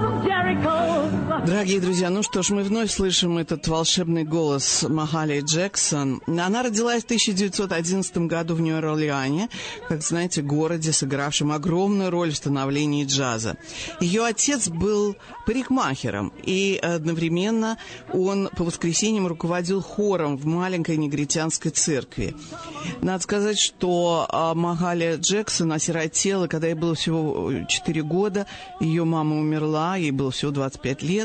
Дорогие друзья, ну что ж, мы вновь слышим этот волшебный голос Махали Джексон. Она родилась в 1911 году в Нью-Орлеане, как знаете, городе, сыгравшем огромную роль в становлении джаза. Ее отец был парикмахером, и одновременно он по воскресеньям руководил хором в маленькой негритянской церкви. Надо сказать, что Махали Джексон осиротела, когда ей было всего 4 года. Ее мама умерла, ей было всего 25 лет.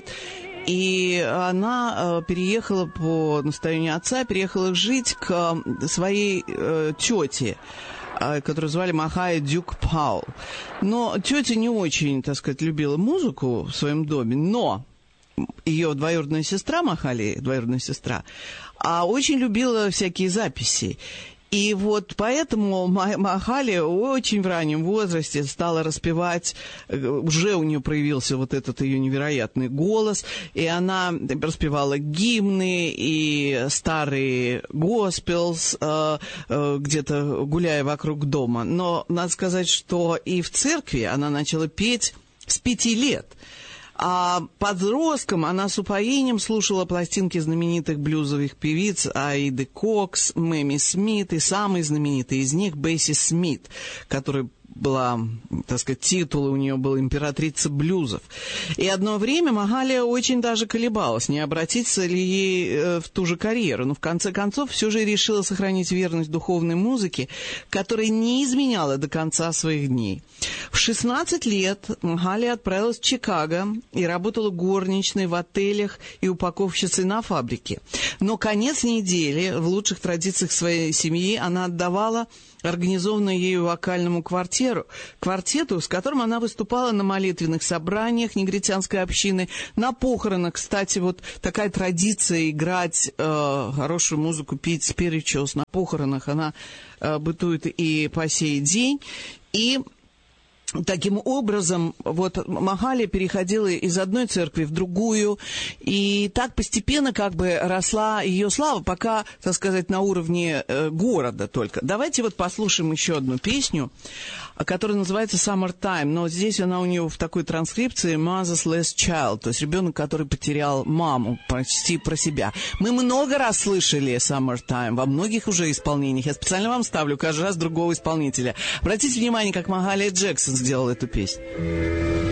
И она переехала по настоянию отца, переехала жить к своей тете, которую звали Махая Дюк Паул. Но тетя не очень, так сказать, любила музыку в своем доме, но ее двоюродная сестра, Махали, двоюродная сестра, очень любила всякие записи. И вот поэтому Махали очень в раннем возрасте стала распевать, уже у нее проявился вот этот ее невероятный голос, и она распевала гимны и старые госпелс, где-то гуляя вокруг дома. Но надо сказать, что и в церкви она начала петь с 5 лет. А подростком она с упоением слушала пластинки знаменитых блюзовых певиц Аиды Кокс, Мэми Смит и самый знаменитый из них Бесси Смит, который была, так сказать, титул у нее был «Императрица блюзов». И одно время Махали очень даже колебалась, не обратиться ли ей в ту же карьеру. Но в конце концов все же решила сохранить верность духовной музыке, которая не изменяла до конца своих дней. В 16 лет Махали отправилась в Чикаго и работала горничной в отелях и упаковщицей на фабрике. Но конец недели в лучших традициях своей семьи она отдавала организованную ею вокальному квартету, с которым она выступала на молитвенных собраниях негритянской общины, на похоронах. Кстати, вот такая традиция играть хорошую музыку, петь спиричуос на похоронах, она бытует и по сей день. И таким образом, вот Махали переходила из одной церкви в другую, и так постепенно как бы росла ее слава, пока, так сказать, на уровне города только. Давайте вот послушаем еще одну песню, которая называется «Summertime», но здесь она у нее в такой транскрипции «Mother's Last Child», то есть ребенок, который потерял маму, почти про себя. Мы много раз слышали «Summertime» во многих уже исполнениях. Я специально вам ставлю каждый раз другого исполнителя. Обратите внимание, как Махали Джексон сделал эту песню.